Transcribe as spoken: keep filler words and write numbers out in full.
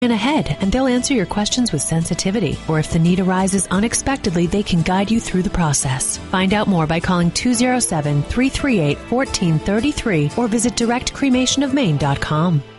ahead, and they'll answer your questions with sensitivity. Or if the need arises unexpectedly, they can guide you through the process. Find out more by calling two oh seven, three three eight, one four three three or visit direct cremation of maine dot com.